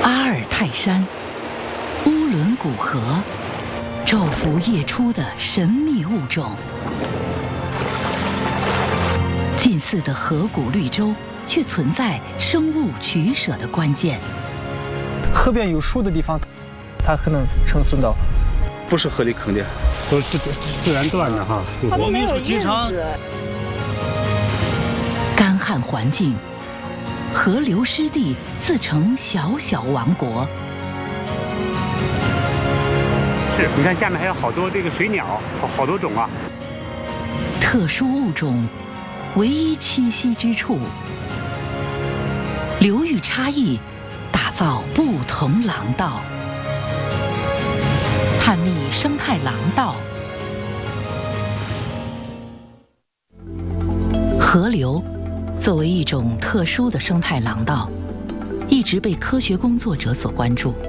阿尔泰山、乌伦古河，昼伏夜出的神秘物种。近似的河谷绿洲，却存在生物取舍的关键。 河边有树的地方，它可能生存到， 不是河里坑的， 都是自然段的哈。 我们说经常干旱环境，河流湿地自成小小王国。 是，你看下面还有好多这个水鸟，好多种啊。 特殊物种唯一栖息之处，流域差异打造不同廊道，探秘生态廊道。河流作为一种特殊的生态廊道，一直被科学工作者所关注。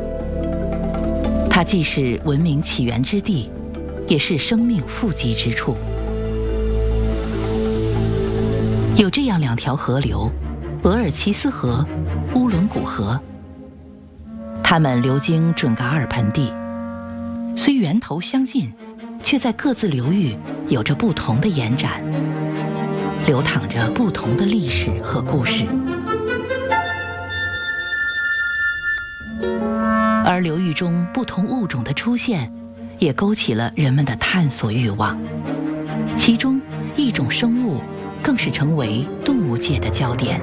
它既是文明起源之地，也是生命富集之处。有这样两条河流，额尔齐斯河、乌伦古河，它们流经准噶尔盆地，虽源头相近，却在各自流域有着不同的延展，流淌着不同的历史和故事。而流域中不同物种的出现，也勾起了人们的探索欲望。其中一种生物更是成为动物界的焦点。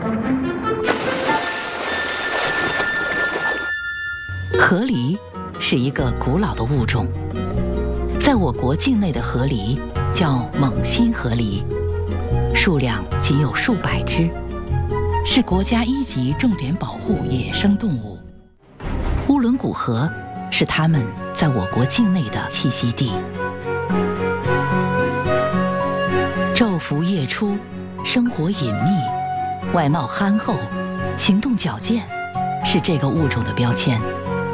河狸是一个古老的物种，在我国境内的河狸叫蒙辛河狸，数量仅有数百只，是国家1级重点保护野生动物。乌伦古河是它们在我国境内的栖息地。昼伏夜出，生活隐秘，外貌憨厚，行动矫健，是这个物种的标签。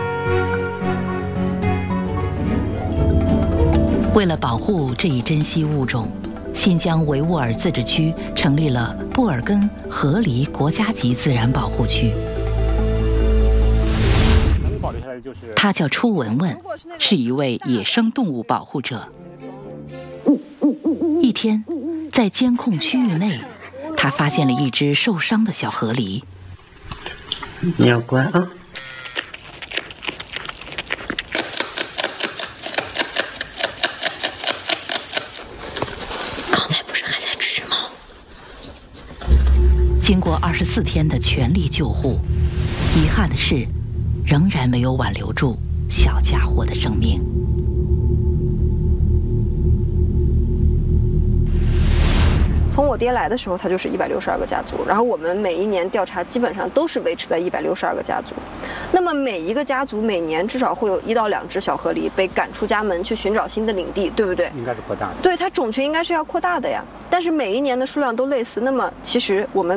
为了保护这一珍稀物种，新疆维吾尔自治区成立了布尔根河狸国家级自然保护区。他叫初文文，是一位野生动物保护者。一天，在监控区域内，他发现了一只受伤的小河狸。 你要乖啊！ 刚才不是还在吃吗？经过24天的全力救护，遗憾的是，仍然没有挽留住小家伙的生命。 从我爹来的时候，他就是162个家族，然后我们每一年调查基本上都是维持在162个家族。那么每一个家族每年至少会有1到2只小河狸被赶出家门去寻找新的领地，对不对？ 应该是扩大的。 对，它种群应该是要扩大的呀。但是每一年的数量都类似，那么其实我们